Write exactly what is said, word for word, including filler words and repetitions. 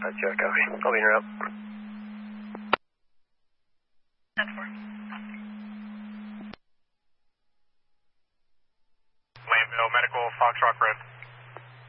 five Sierra, copy. I'll be in route. ten four. Laneville, medical, Foxtrot Red.